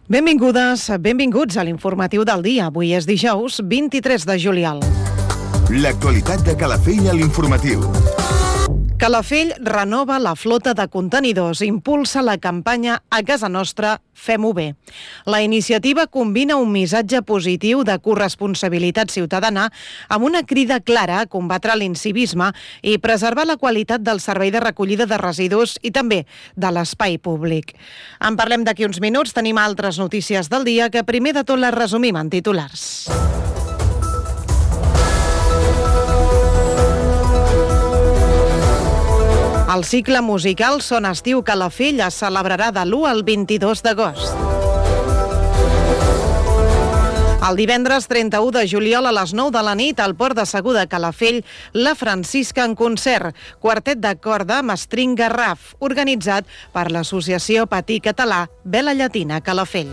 Benvingudes, benvinguts a l'informatiu del dia. Avui és dijous 23 de juliol. L'actualitat de Calafell a l'informatiu. Calafell renova la flota de contenidors, impulsa la campanya A Casa Nostra, Fem-ho bé. La iniciativa combina un missatge positiu de corresponsabilitat ciutadana amb una crida clara a combatre l'incivisme i preservar la qualitat del servei de recollida de residus i també de l'espai públic. En parlem d'aquí uns minuts, tenim altres notícies del dia que primer de tot les resumim en titulars. El cicle musical Son Estiu Calafell es celebrarà de l'1 al 22 d'agost. El divendres 31 de juliol a les 9 de la nit al Port de Segur de Calafell, La Francisca en concert, quartet de corda amb string Garraf, organitzat per l'Associació Patí Català Vela Llatina Calafell.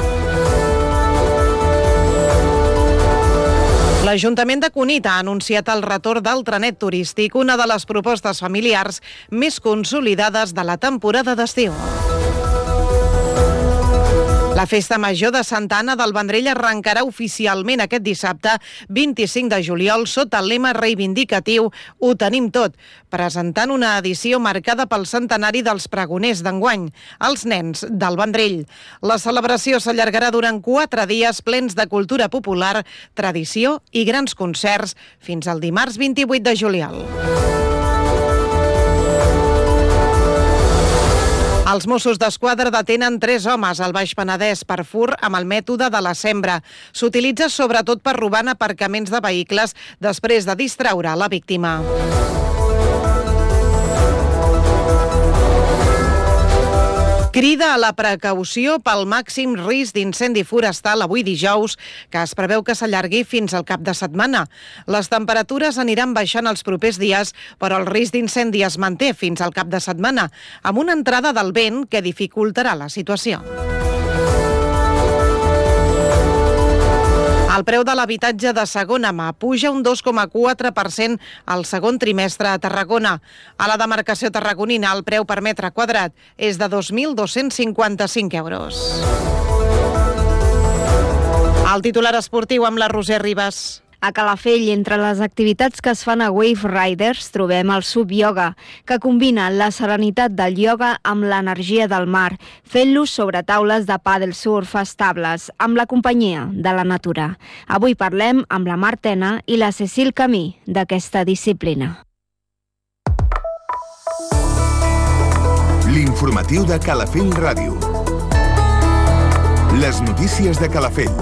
L'Ajuntament de Cunit ha anunciat el retorn del trenet turístic, una de les propostes familiars més consolidades de la temporada d'estiu. La Festa Major de Santa Anna del Vendrell arrencarà oficialment aquest dissabte 25 de juliol sota el lema reivindicatiu Ho tenim tot, presentant una edició marcada pel centenari dels pregoners d'enguany, els nens del Vendrell. La celebració s'allargarà durant 4 dies plens de cultura popular, tradició i grans concerts fins al dimarts 28 de juliol. Els Mossos d'Esquadra detenen 3 homes al Baix Penedès per furt amb el mètode de la sembra. S'utilitza sobretot per robar en aparcaments de vehicles després de distraure la víctima. Crida a la precaució pel màxim risc d'incendi forestal avui dijous, que es preveu que s'allargui fins al cap de setmana. Les temperatures aniran baixant els propers dies, però el risc d'incendi es manté fins al cap de setmana, amb una entrada del vent que dificultarà la situació. El preu de l'habitatge de segona mà puja un 2,4% al segon trimestre a Tarragona. A la demarcació tarragonina, el preu per metre quadrat és de 2.255 euros. El titular esportiu amb la Roser Ribas. A Calafell, entre les activitats que es fan a Wave Riders, trobem el Sub Yoga, que combina la serenitat del ioga amb l'energia del mar, fent-los sobre taules de pàdel surf estables, amb la companyia de la natura. Avui parlem amb la Mar Tena i la Cecil Camí d'aquesta disciplina. L'informatiu de Calafell Ràdio. Les notícies de Calafell.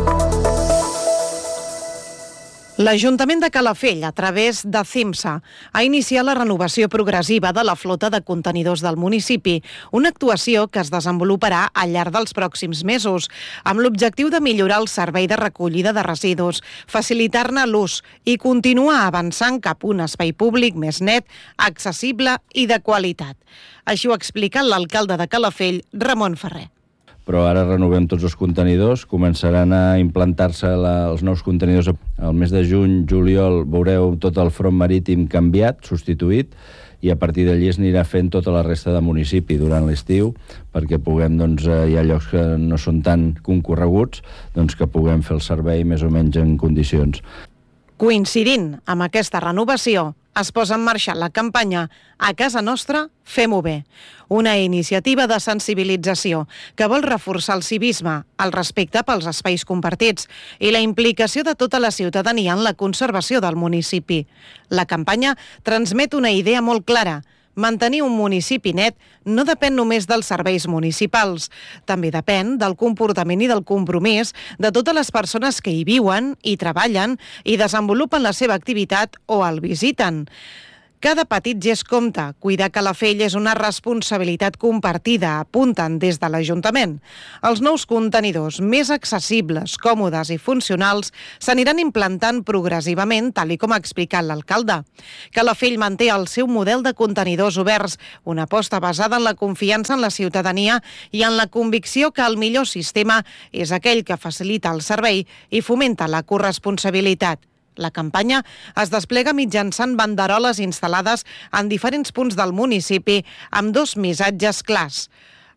L'Ajuntament de Calafell, a través de CIMSA, ha iniciat la renovació progressiva de la flota de contenidors del municipi, una actuació que es desenvoluparà al llarg dels pròxims mesos, amb l'objectiu de millorar el servei de recollida de residus, facilitar-ne l'ús i continuar avançant cap a un espai públic més net, accessible i de qualitat. Així ho ha explicat l'alcalde de Calafell, Ramon Ferrer. Però ara renovem tots els contenidors, començaran a implantar-se els nous contenidors. Al mes de juny, juliol, veureu tot el front marítim canviat, substituït, i a partir d'allí es anirà fent tota la resta de municipi durant l'estiu, perquè puguem, hi ha llocs que no són tan concorreguts, que puguem fer el servei més o menys en condicions. Coincidint amb aquesta renovació, es posa en marxa la campanya A Casa Nostra, Fem-ho bé, una iniciativa de sensibilització que vol reforçar el civisme, el respecte pels espais compartits i la implicació de tota la ciutadania en la conservació del municipi. La campanya transmet una idea molt clara: mantenir un municipi net no depèn només dels serveis municipals, també depèn del comportament i del compromís de totes les persones que hi viuen, hi treballen i desenvolupen la seva activitat o el visiten. Cada petit gest compta. Cuidar Calafell és una responsabilitat compartida, apunten des de l'Ajuntament. Els nous contenidors més accessibles, còmodes i funcionals s'aniran implantant progressivament, tal com ha explicat l'alcalde. Calafell manté el seu model de contenidors oberts, una aposta basada en la confiança en la ciutadania i en la convicció que el millor sistema és aquell que facilita el servei i fomenta la corresponsabilitat. La campanya es desplega mitjançant banderoles instal·lades en diferents punts del municipi amb 2 missatges clars.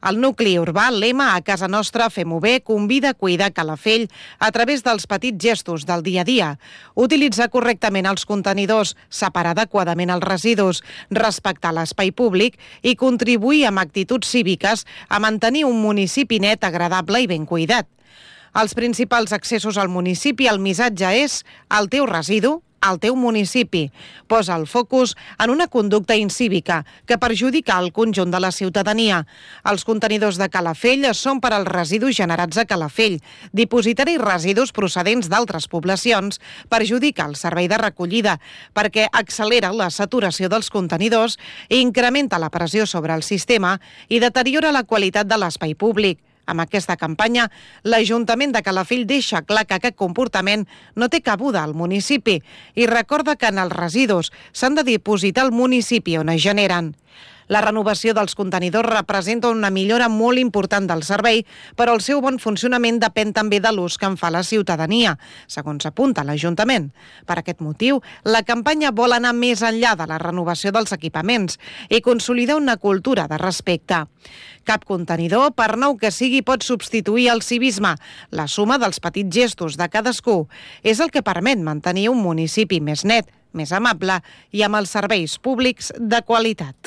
El nucli urbà, lema A casa nostra fem-ho bé, convida a cuidar Calafell a través dels petits gestos del dia a dia. Utilitzar correctament els contenidors, separar adequadament els residus, respectar l'espai públic i contribuir amb actituds cíviques a mantenir un municipi net, agradable i ben cuidat. Els principals accessos al municipi, el missatge és el teu residu, al teu municipi. Posa el focus en una conducta incívica que perjudica el conjunt de la ciutadania. Els contenidors de Calafell són per als residus generats a Calafell. Dipositar-hi residus procedents d'altres poblacions perjudica el servei de recollida perquè accelera la saturació dels contenidors i incrementa la pressió sobre el sistema i deteriora la qualitat de l'espai públic. Amb aquesta campanya, l'Ajuntament de Calafell deixa clar que aquest comportament no té cabuda al municipi i recorda que en els residus s'han de dipositar al municipi on es generen. La renovació dels contenidors representa una millora molt important del servei, però el seu bon funcionament depèn també de l'ús que en fa la ciutadania, segons apunta l'Ajuntament. Per aquest motiu, la campanya vol anar més enllà de la renovació dels equipaments i consolidar una cultura de respecte. Cap contenidor, per nou que sigui, pot substituir el civisme. La suma dels petits gestos de cadascú és el que permet mantenir un municipi més net, més amable i amb els serveis públics de qualitat.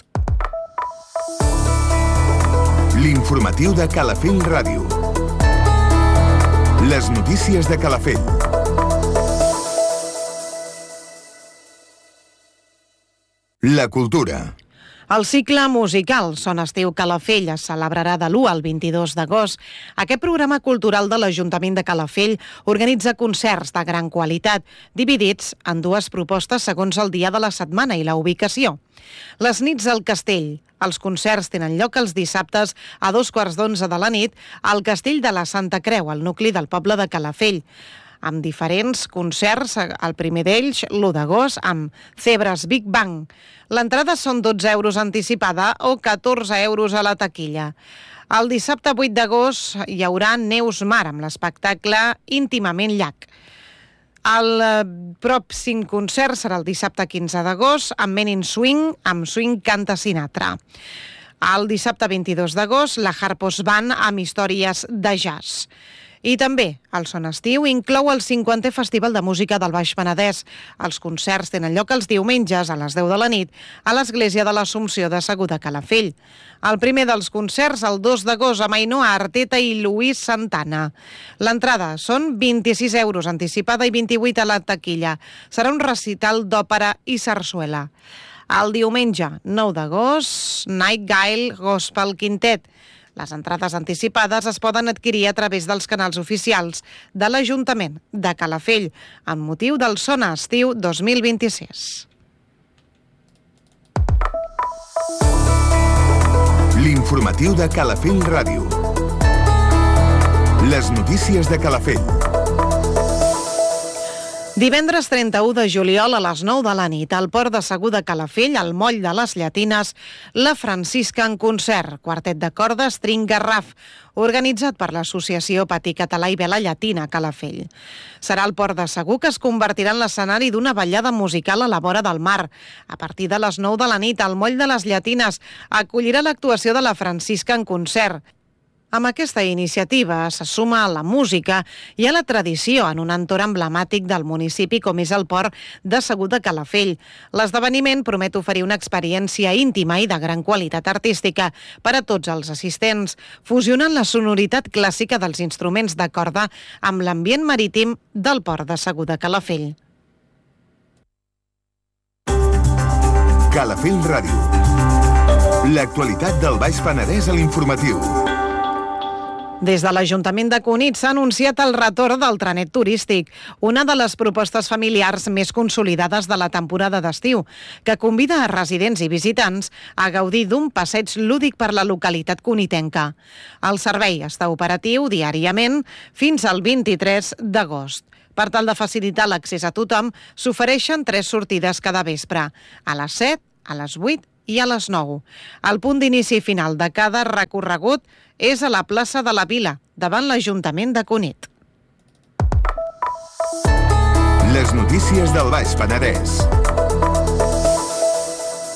L'informatiu de Calafell Ràdio. Les notícies de Calafell. La cultura. El cicle musical Son Estiu Calafell es celebrarà de l'1 al 22 d'agost. Aquest programa cultural de l'Ajuntament de Calafell organitza concerts de gran qualitat, dividits en dues propostes segons el dia de la setmana i la ubicació. Les nits al castell. Els concerts tenen lloc els dissabtes a 11:15 de la nit al Castell de la Santa Creu, al nucli del poble de Calafell, amb diferents concerts. El primer d'ells, l'1 d'agost, amb Zebres Big Bang. L'entrada són 12 euros anticipada o 14 euros a la taquilla. El dissabte 8 d'agost hi haurà Neus Mar amb l'espectacle Íntimament Llac. El pròxim concert serà el dissabte 15 d'agost amb Men in Swing, amb Swing Canta Sinatra. El dissabte 22 d'agost, la Harpos Band amb històries de jazz. I també el Son Estiu inclou el 50è Festival de Música del Baix Penedès. Els concerts tenen lloc els diumenges a les 10 de la nit a l'Església de l'Assumpció de Segur de Calafell. El primer dels concerts, el 2 d'agost, amb Ainhoa Arteta i Luis Santana. L'entrada són 26 euros anticipada i 28 a la taquilla. Serà un recital d'òpera i sarsuela. El diumenge 9 d'agost, Nightingale Gospel Quintet. Les entrades anticipades es poden adquirir a través dels canals oficials de l'Ajuntament de Calafell amb motiu del Son Estiu 2026. L'informatiu de Calafell Ràdio. Les notícies de Calafell. Divendres 31 de juliol a les 9 de la nit, al Port de Segur de Calafell, al Moll de les Llatines, la Francisca en concert, quartet de cordes Trinc Garraf, organitzat per l'Associació Patí Català i Vela Llatina Calafell. Serà el Port de Segur que es convertirà en l'escenari d'una ballada musical a la vora del mar. A partir de les 9 de la nit, al Moll de les Llatines acollirà l'actuació de la Francisca en concert. Amb aquesta iniciativa se suma a la música i a la tradició en un entorn emblemàtic del municipi com és el Port de Segur de Calafell. L'esdeveniment promet oferir una experiència íntima i de gran qualitat artística per a tots els assistents, fusionant la sonoritat clàssica dels instruments de corda amb l'ambient marítim del Port de Segur de Calafell. Calafell Ràdio. L'actualitat del Baix Penedès a l'informatiu. Des de l'Ajuntament de Cunit s'ha anunciat el retorn del trenet turístic, una de les propostes familiars més consolidades de la temporada d'estiu, que convida a residents i visitants a gaudir d'un passeig lúdic per la localitat cunitenca. El servei està operatiu diàriament fins al 23 d'agost. Per tal de facilitar l'accés a tothom, s'ofereixen 3 sortides cada vespre, a les 7, a les 8 i a les 9. El punt d'inici final de cada recorregut és a la plaça de la Vila, davant l'Ajuntament de Cunit. Les notícies del Baix Penedès.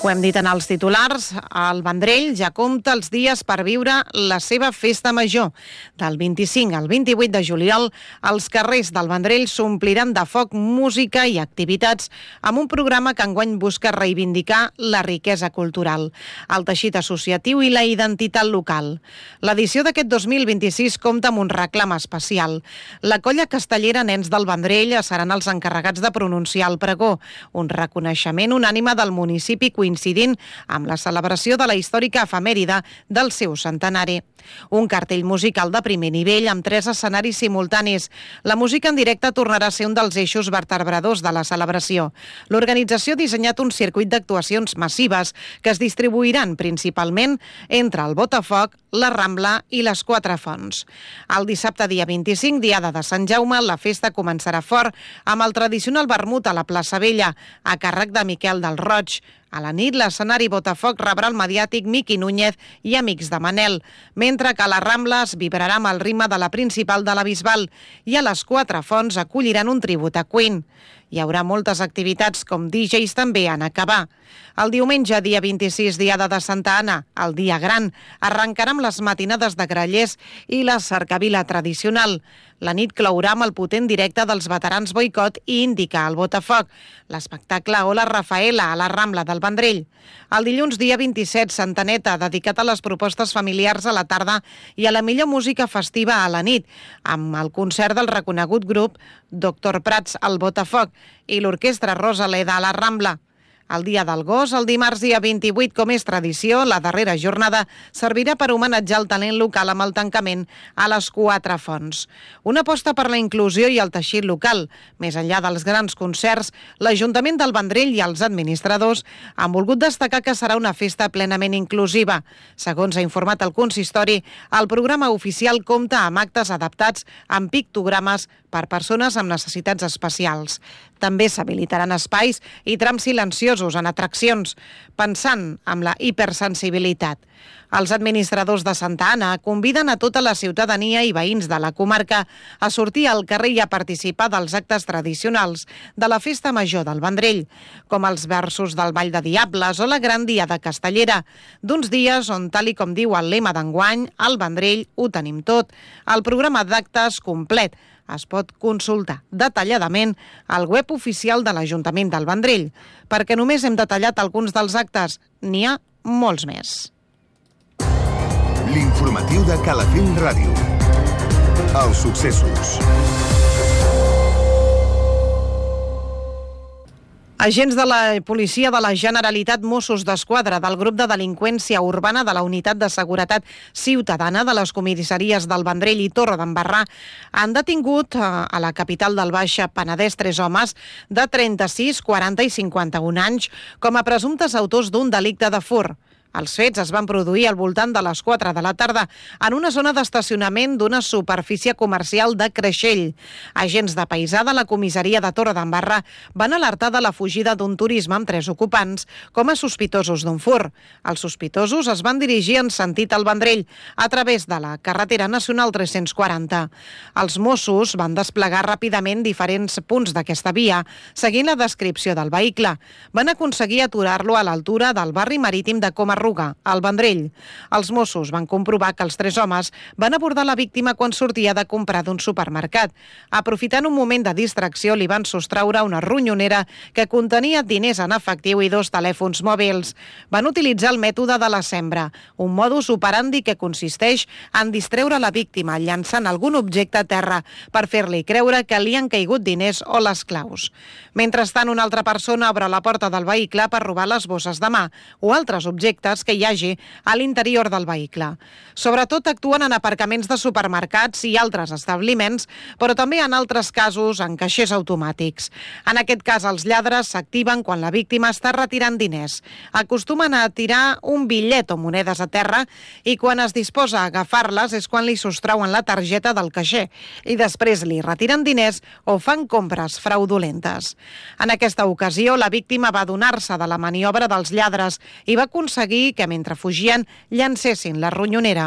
Ho hem dit en els titulars, el Vendrell ja compta els dies per viure la seva festa major. Del 25 al 28 de juliol, els carrers del Vendrell s'ompliran de foc, música i activitats amb un programa que enguany busca reivindicar la riquesa cultural, el teixit associatiu i la identitat local. L'edició d'aquest 2026 compta amb un reclam especial. La colla castellera Nens del Vendrell seran els encarregats de pronunciar el pregó, un reconeixement unànime del municipi coincidint amb la celebració de la històrica efemèride del seu centenari. Un cartell musical de primer nivell amb 3 escenaris simultanis. La música en directe tornarà a ser un dels eixos vertebradors de la celebració. L'organització ha dissenyat un circuit d'actuacions massives que es distribuiran principalment entre el Botafoc, la Rambla i les 4 Fonts. El dissabte dia 25, diada de Sant Jaume, la festa començarà fort amb el tradicional vermut a la plaça Vella, a càrrec de Miquel del Roig. A la nit, l'escenari Botafoc rebrà el mediàtic Miqui Núñez i Amics de Manel, mentre que a la Rambla es vibrarà amb el ritme de la principal de la Bisbal i a les 4 Fonts acolliran un tribut a Queen. Hi haurà moltes activitats com DJs també en acabar. El diumenge, dia 26, diada de Santa Anna, el dia gran, arrencarà amb les matinades de grallers i la cercavila tradicional. La nit clourà amb el potent directe dels veterans Boicot i Índica al Botafoc, l'espectacle Hola Rafaela a la Rambla del Vendrell. El dilluns, dia 27, Santaneta, dedicat a les propostes familiars a la tarda i a la millor música festiva a la nit, amb el concert del reconegut grup Dr. Prats al Botafoc i l'orquestra Rosaleda a la Rambla. El dia del gos, el dimarts dia 28, com és tradició, la darrera jornada servirà per homenatjar el talent local amb el tancament a les 4 Fonts. Una aposta per la inclusió i el teixit local. Més enllà dels grans concerts, l'Ajuntament del Vendrell i els administradors han volgut destacar que serà una festa plenament inclusiva. Segons ha informat el consistori, el programa oficial compta amb actes adaptats amb pictogrames per persones amb necessitats especials. També s'habilitaran espais i trams silenciosos en atraccions, pensant en la hipersensibilitat. Els administradors de Santa Anna conviden a tota la ciutadania i veïns de la comarca a sortir al carrer i a participar dels actes tradicionals de la Festa Major del Vendrell, com els versos del Ball de Diables o la Gran Diada Castellera, d'uns dies on, tal i com diu el lema d'enguany, al Vendrell ho tenim tot. El programa d'actes complet es pot consultar detalladament al web oficial de l'Ajuntament del Vendrell, perquè només hem detallat alguns dels actes, n'hi ha molts més. L'informatiu de Calafell Ràdio. Els successos. Agents de la Policia de la Generalitat, Mossos d'Esquadra del grup de delinqüència urbana de la Unitat de Seguretat Ciutadana de les comissaries del Vendrell i Torredembarra han detingut a la capital del Baix Penedès 3 homes de 36, 40 i 51 anys com a presumptes autors d'un delicte de furt. Els fets es van produir al voltant de les 4 de la tarda en una zona d'estacionament d'una superfície comercial de Creixell. Agents de paisà de la comissaria de Torredembarra van alertar de la fugida d'un turisme amb 3 ocupants com a sospitosos d'un furt. Els sospitosos es van dirigir en sentit al Vendrell a través de la carretera nacional 340. Els Mossos van desplegar ràpidament diferents punts d'aquesta via, seguint la descripció del vehicle. Van aconseguir aturar-lo a l'altura del barri marítim de Comarruga, al Vendrell. Els Mossos van comprovar que els 3 homes van abordar la víctima quan sortia de comprar d'un supermercat. Aprofitant un moment de distracció, li van sostraure una ronyonera que contenia diners en efectiu i 2 telèfons mòbils. Van utilitzar el mètode de la sembra, un modus operandi que consisteix en distreure la víctima llançant algun objecte a terra per fer-li creure que li han caigut diners o les claus. Mentrestant, una altra persona obre la porta del vehicle per robar les bosses de mà o altres objectes que hi hagi a l'interior del vehicle. Sobretot actuen en aparcaments de supermercats i altres establiments, però també en altres casos en caixers automàtics. En aquest cas, els lladres s'activen quan la víctima està retirant diners. Acostumen a tirar un bitllet o monedes a terra i quan es disposa a agafar-les és quan li sostrauen la targeta del caixer i després li retiren diners o fan compres fraudulentes. En aquesta ocasió, la víctima va adonar-se de la maniobra dels lladres i va aconseguir que mentre fugien llancessin la ronyonera.